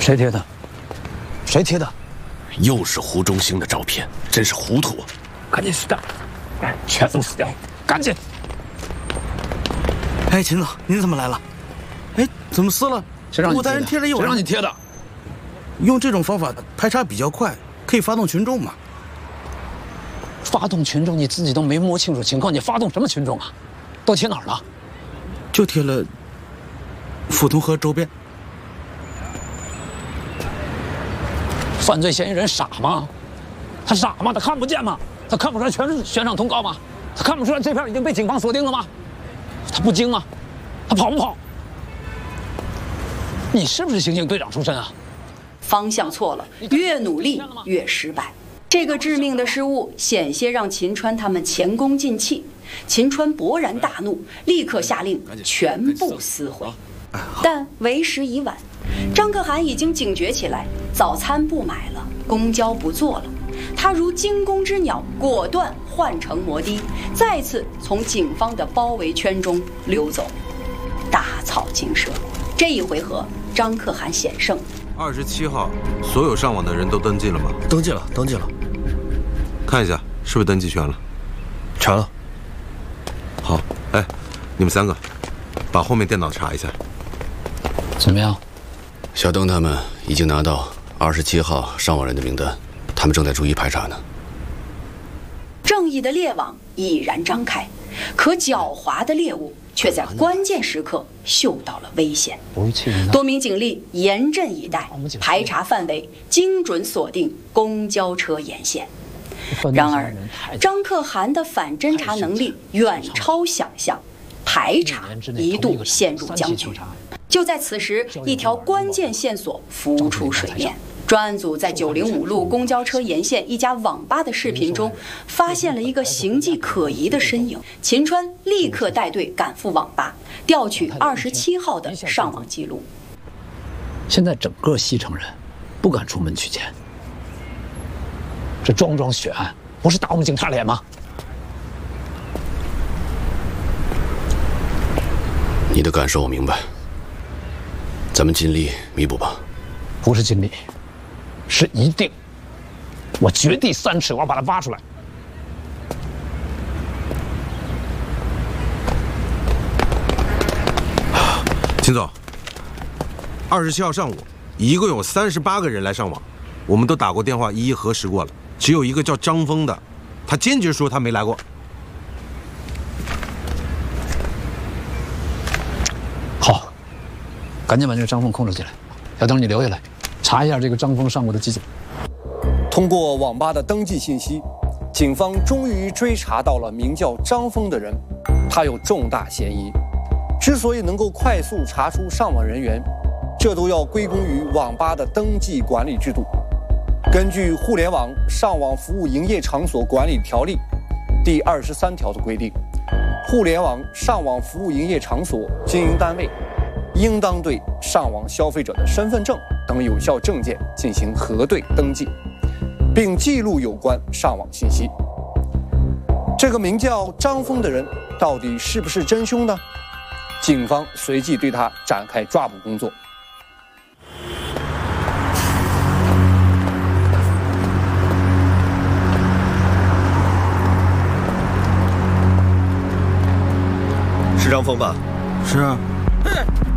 谁贴的？谁贴的？ 又是胡忠兴的照片，真是糊涂啊！ 赶紧死掉！全都死掉！赶紧！ 哎，秦总，您怎么来了？哎，怎么撕了？ 谁让你武大人贴了一晚上。 谁让你贴的？ 用这种方法排查比较快，可以发动群众嘛？ 发动群众，你自己都没摸清楚情况，你发动什么群众啊？都贴哪儿了？ 就贴了抚通河周边。 犯罪嫌疑人傻吗？他傻吗？他看不见吗？他看不出来全是悬赏通告吗？他看不出来这片已经被警方锁定了吗？他不惊吗？他跑不跑？你是不是刑警队长出身啊？ 方向错了，越努力越失败。这个致命的失误险些让秦川他们前功尽弃。秦川勃然大怒，立刻下令全部撕毁。但为时已晚，张可汗已经警觉起来，早餐不买了，公交不坐了。他如惊弓之鸟，果断换乘摩的，再次从警方的包围圈中溜走，大草惊蛇。这一回合，张可汗险胜。 27号，所有上网的人都登记了吗？ 登记了，登记了。 看一下，是不是登记全了？ 全了。 好，哎，你们3个，把后面电脑查一下。 怎么样？ 小邓他们已经拿到27号上网人的名单，他们正在逐一排查呢。 正义的猎网已然张开，可狡猾的猎物却在关键时刻嗅到了危险。多名警力严阵以待，排查范围精准锁定公交车沿线。然而，张可汗的反侦查能力远超想象，排查一度陷入僵局。就在此时，一条关键线索浮出水面。专案组在905路公交车沿线一家网吧的视频中，发现了一个形迹可疑的身影。秦川立刻带队赶赴网吧，调取27号的上网记录。 现在整个西城人不敢出门取钱，这桩血案不是打我们警察脸吗？ 你的感受我明白，咱们尽力弥补吧。 不是尽力，是一定。我掘地3尺，我要把它挖出来。 秦总，27号上午一共有38个人来上网，我们都打过电话一一核实过了，只有一个叫张峰的，他坚决说他没来过。 好，赶紧把这个张峰控制起来。小邓，你留下来，查一下这个张峰上午的机警。 通过网吧的登记信息，警方终于追查到了名叫张峰的人，他有重大嫌疑。之所以能够快速查出上网人员，这都要归功于网吧的登记管理制度。根据《互联网上网服务营业场所管理条例》第23条的规定，互联网上网服务营业场所经营单位应当对上网消费者的身份证等有效证件进行核对登记，并记录有关上网信息。这个名叫张峰的人到底是不是真凶呢？警方随即对他展开抓捕工作。 是张峰吧？ 是啊。